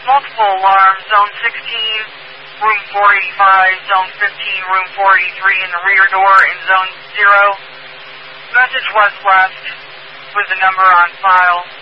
multiple alarms, zone 16, room 485, zone 15, room 483 in the rear door in zone 0. Message was left with the number on file.